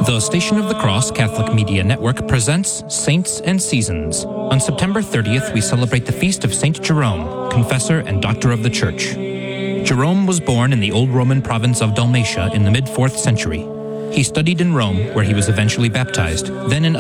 The Station of the Cross Catholic Media Network presents Saints and Seasons. On September 30th, we celebrate the feast of Saint Jerome, confessor and doctor of the Church. Jerome was born in the old Roman province of Dalmatia in the mid-4th century. He studied in Rome, where he was eventually baptized, then in